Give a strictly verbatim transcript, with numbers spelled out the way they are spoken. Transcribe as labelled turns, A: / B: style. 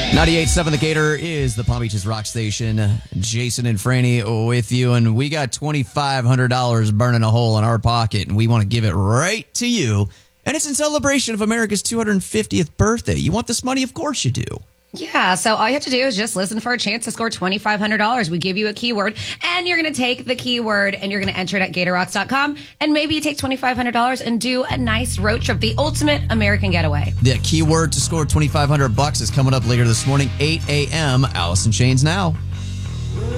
A: ninety-eight point seven The Gator is the Palm Beaches rock station. Jason and Franny with you, and we got twenty-five hundred dollars burning a hole in our pocket, and we want to give it right to you. And it's in celebration of America's two hundred fiftieth birthday. You want this money? Of course you do.
B: Yeah, so all you have to do is just listen for a chance to score twenty-five hundred dollars. We give you a keyword, and you're going to take the keyword, and you're going to enter it at gator rocks dot com, and maybe you take twenty-five hundred dollars and do a nice road trip, the ultimate American getaway.
A: The keyword to score twenty-five hundred bucks is coming up later this morning, eight a.m. Allison Chains Now.